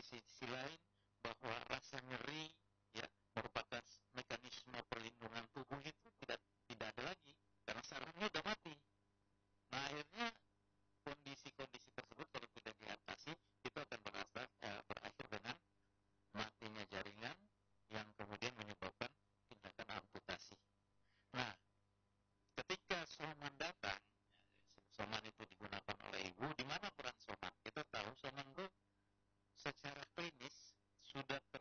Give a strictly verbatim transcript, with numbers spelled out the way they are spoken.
sisi lain bahwa rasa nyeri ya merupakan mekanisme perlindungan tubuh itu tidak tidak ada lagi karena sarafnya sudah mati. Nah akhirnya kondisi-kondisi tersebut kalau tidak diatasi itu akan berasa, eh, berakhir dengan matinya jaringan yang kemudian menyebabkan tindakan amputasi. Nah, ketika soman datang, soman itu digunakan oleh ibu, di mana peran soman? Kita tahu soman itu secara klinis sudah